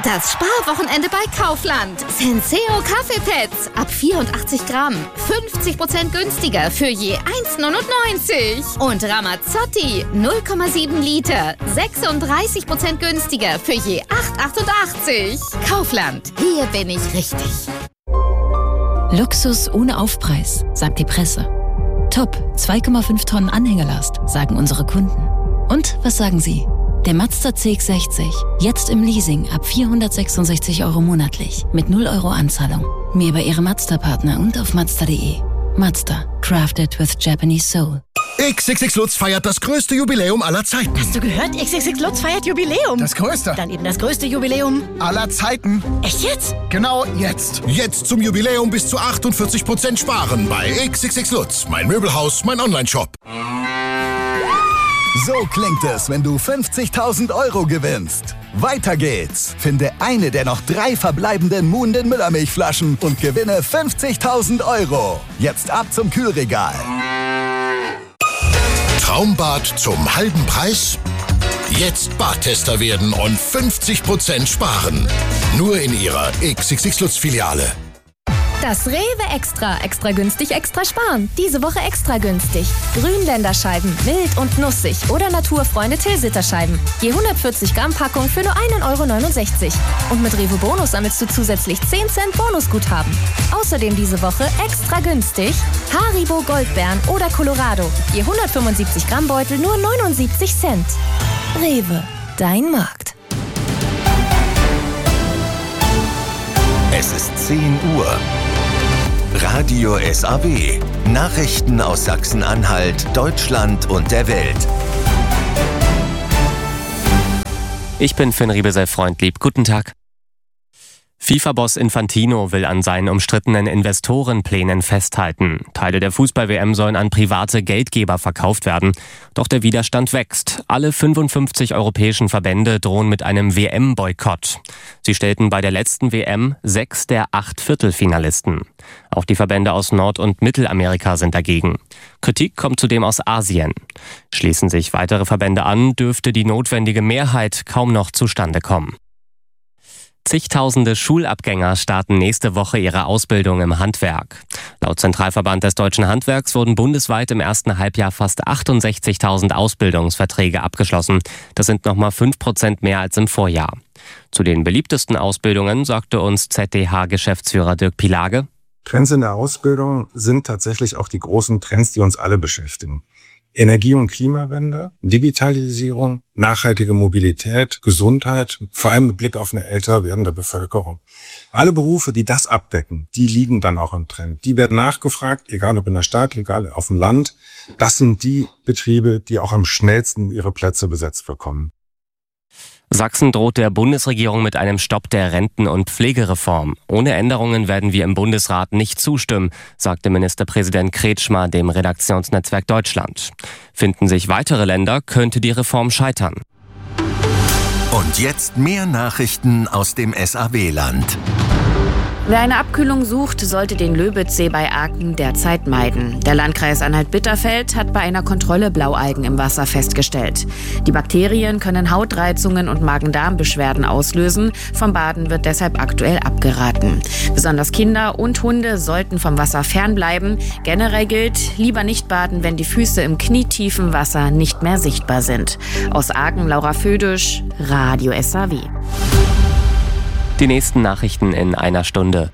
Das Sparwochenende bei Kaufland. Senseo Kaffeepads ab 84 Gramm. 50% günstiger für je 1,99. Und Ramazzotti 0,7 Liter. 36% günstiger für je 8,88. Kaufland. Hier bin ich richtig. Luxus ohne Aufpreis, sagt die Presse. Top, 2,5 Tonnen Anhängelast, sagen unsere Kunden. Und was sagen Sie? Der Mazda CX-60, jetzt im Leasing ab 466 € monatlich, mit 0 € Anzahlung. Mehr bei Ihrem Mazda-Partner und auf Mazda.de. Mazda, crafted with Japanese soul. XXX Lutz feiert das größte Jubiläum aller Zeiten. Hast du gehört? XXX Lutz feiert Jubiläum. Das größte. Dann eben das größte Jubiläum aller Zeiten. Echt jetzt? Genau jetzt. Jetzt zum Jubiläum bis zu 48% sparen bei XXX Lutz. Mein Möbelhaus, mein Onlineshop. So klingt es, wenn du 50.000 € gewinnst. Weiter geht's. Finde eine der noch 3 verbleibenden Muhnden Müllermilchflaschen und gewinne 50.000 €. Jetzt ab zum Kühlregal. Traumbad zum halben Preis? Jetzt Badtester werden und 50% sparen. Nur in Ihrer XXX Lutz Filiale. Das Rewe Extra. Extra günstig, extra sparen. Diese Woche extra günstig. Grünländerscheiben, mild und nussig oder Naturfreunde Tilsiterscheiben. Je 140 Gramm Packung für nur 1,69 €. Und mit Rewe Bonus sammelst du zusätzlich 10 Cent Bonusguthaben. Außerdem diese Woche extra günstig Haribo Goldbeeren oder Colorado. Je 175 Gramm Beutel nur 79 Cent. Rewe, dein Markt. Es ist 10 Uhr. Radio SAW. Nachrichten aus Sachsen-Anhalt, Deutschland und der Welt. Ich bin Finn Riebesell-Freundlieb. Guten Tag. FIFA-Boss Infantino will an seinen umstrittenen Investorenplänen festhalten. Teile der Fußball-WM sollen an private Geldgeber verkauft werden. Doch der Widerstand wächst. Alle 55 europäischen Verbände drohen mit einem WM-Boykott. Sie stellten bei der letzten WM 6 der 8 Viertelfinalisten. Auch die Verbände aus Nord- und Mittelamerika sind dagegen. Kritik kommt zudem aus Asien. Schließen sich weitere Verbände an, dürfte die notwendige Mehrheit kaum noch zustande kommen. Zigtausende Schulabgänger starten nächste Woche ihre Ausbildung im Handwerk. Laut Zentralverband des Deutschen Handwerks wurden bundesweit im ersten Halbjahr fast 68.000 Ausbildungsverträge abgeschlossen. Das sind nochmal 5% mehr als im Vorjahr. Zu den beliebtesten Ausbildungen sagte uns ZDH-Geschäftsführer Dirk Pilage: Trends in der Ausbildung sind tatsächlich auch die großen Trends, die uns alle beschäftigen. Energie- und Klimawende, Digitalisierung, nachhaltige Mobilität, Gesundheit, vor allem mit Blick auf eine älter werdende Bevölkerung. Alle Berufe, die das abdecken, die liegen dann auch im Trend. Die werden nachgefragt, egal ob in der Stadt, egal auf dem Land. Das sind die Betriebe, die auch am schnellsten ihre Plätze besetzt bekommen. Sachsen droht der Bundesregierung mit einem Stopp der Renten- und Pflegereform. Ohne Änderungen werden wir im Bundesrat nicht zustimmen, sagte Ministerpräsident Kretschmer dem Redaktionsnetzwerk Deutschland. Finden sich weitere Länder, könnte die Reform scheitern. Und jetzt mehr Nachrichten aus dem SAW-Land. Wer eine Abkühlung sucht, sollte den Löbitzsee bei Aachen derzeit meiden. Der Landkreis Anhalt-Bitterfeld hat bei einer Kontrolle Blaualgen im Wasser festgestellt. Die Bakterien können Hautreizungen und Magen-Darm-Beschwerden auslösen. Vom Baden wird deshalb aktuell abgeraten. Besonders Kinder und Hunde sollten vom Wasser fernbleiben. Generell gilt, lieber nicht baden, wenn die Füße im knietiefen Wasser nicht mehr sichtbar sind. Aus Aachen, Laura Födisch, Radio SAW. Die nächsten Nachrichten in einer Stunde.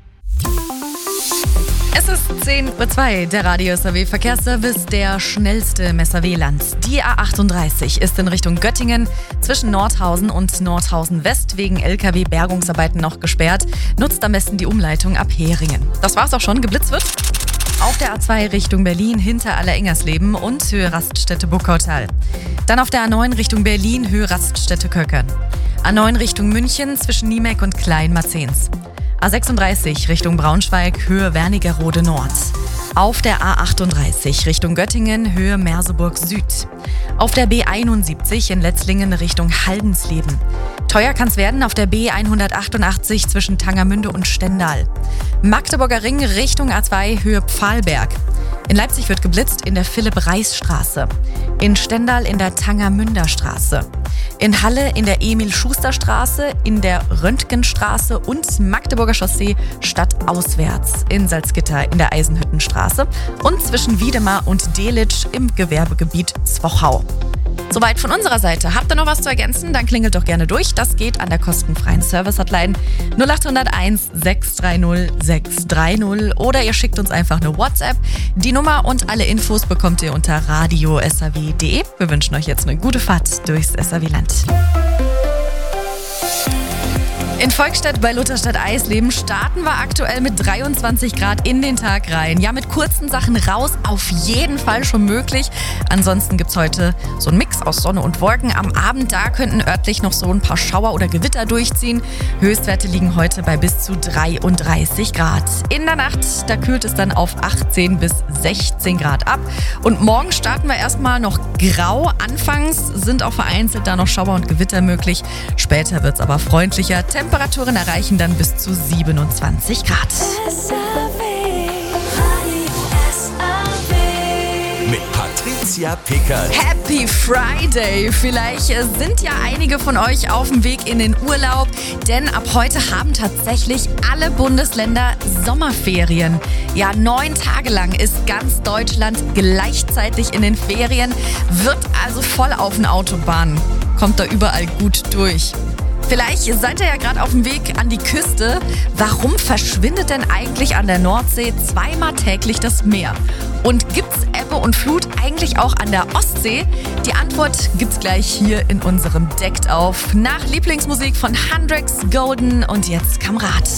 Es ist 10:02 Uhr, der Radio SAW Verkehrsservice, der schnellste im SAW-Land. Die A38 ist in Richtung Göttingen zwischen Nordhausen und Nordhausen West wegen LKW-Bergungsarbeiten noch gesperrt. Nutzt am besten die Umleitung ab Heringen. Das war's auch schon, geblitzt wird auf der A2 Richtung Berlin hinter Allerengersleben und Höhe Raststätte Buckautal. Dann auf der A9 Richtung Berlin, Höhe Raststätte Köckern. A9 Richtung München zwischen Niemeck und Kleinmarzens. A36 Richtung Braunschweig, Höhe Wernigerode Nord. Auf der A38 Richtung Göttingen, Höhe Merseburg Süd. Auf der B71 in Letzlingen Richtung Haldensleben. Teuer kann's werden auf der B188 zwischen Tangermünde und Stendal. Magdeburger Ring Richtung A2, Höhe Pfahlberg. In Leipzig wird geblitzt in der Philipp-Reis-Straße. In Stendal in der Tangermünder-Straße. In Halle in der Emil-Schuster-Straße, in der Röntgenstraße und Magdeburger Chaussee stadtauswärts. In Salzgitter in der Eisenhüttenstraße und zwischen Wiedemar und Delitzsch im Gewerbegebiet Zwochau. Soweit von unserer Seite. Habt ihr noch was zu ergänzen? Dann klingelt doch gerne durch. Das geht an der kostenfreien Service-Hotline 0801 630 630 oder ihr schickt uns einfach eine WhatsApp. Die Nummer und alle Infos bekommt ihr unter radio.saw.de. Wir wünschen euch jetzt eine gute Fahrt durchs SAW-Land. In Volkstadt bei Lutherstadt Eisleben starten wir aktuell mit 23 Grad in den Tag rein. Ja, mit kurzen Sachen raus auf jeden Fall schon möglich. Ansonsten gibt's heute so einen Mix aus Sonne und Wolken. Am Abend, da könnten örtlich noch so ein paar Schauer oder Gewitter durchziehen. Höchstwerte liegen heute bei bis zu 33 Grad. In der Nacht, da kühlt es dann auf 18 bis 16 Grad ab. Und morgen starten wir erstmal noch grau. Anfangs sind auch vereinzelt da noch Schauer und Gewitter möglich. Später wird's aber freundlicher. Temperaturen erreichen dann bis zu 27 Grad. Mit Patricia Pickert. Happy Friday! Vielleicht sind ja einige von euch auf dem Weg in den Urlaub, denn ab heute haben tatsächlich alle Bundesländer Sommerferien. Ja, 9 Tage lang ist ganz Deutschland gleichzeitig in den Ferien, wird also voll auf den Autobahnen. Kommt da überall gut durch. Vielleicht seid ihr ja gerade auf dem Weg an die Küste. Warum verschwindet denn eigentlich an der Nordsee zweimal täglich das Meer? Und gibt's Ebbe und Flut eigentlich auch an der Ostsee? Die Antwort gibt's gleich hier in unserem Deckt auf. Nach Lieblingsmusik von Hendrix, Golden und jetzt Kamerad.